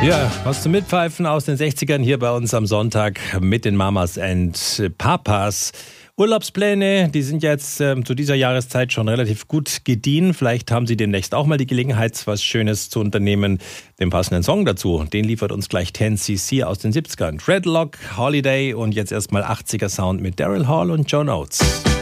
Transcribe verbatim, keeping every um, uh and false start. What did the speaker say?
Ja, was zum Mitpfeifen aus den sechzigern hier bei uns am Sonntag mit den Mamas and Papas. Urlaubspläne, die sind jetzt äh, zu dieser Jahreszeit schon relativ gut gediehen. Vielleicht haben Sie demnächst auch mal die Gelegenheit, was Schönes zu unternehmen. Den passenden Song dazu, den liefert uns gleich zehn C C aus den siebzigern. Dreadlock, Holiday und jetzt erstmal achtziger Sound mit Daryl Hall und John Oates.